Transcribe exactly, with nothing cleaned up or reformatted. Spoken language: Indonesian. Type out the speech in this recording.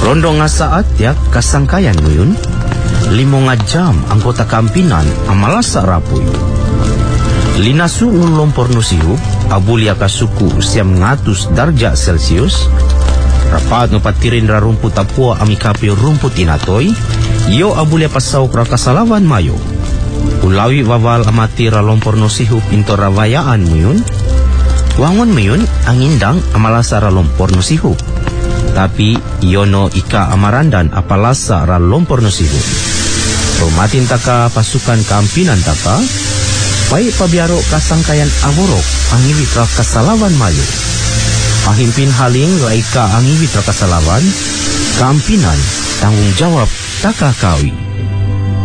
Rondo nga saat ya kasangkayan mo yun. Limo nga jam anggota kampinan amalasa rapoy. Linasu ngulompor no sihup, abulya ka suku siyam ngatus darja Celsius. Rapat no patirin ra rumput apua amikapi rumput inatoy, yo abulya pasaw ra kasalawan mayo. Ulawi wawal amati ra lompor no sihup into rawayaan mo yun. Wangon mo yun, ang indang amalasa ra lompor no sihup. Tapi yono ika amarandan apalasa ra lompor no sihup. Rumatin taka pasukan kampinan taka, pai pabiaro kasangkayan aborok ang iwit ra kasalawan mayo. Pahimpin haling laika ang iwit ra kasalawan, kampinan tanggung jawab taka kawi.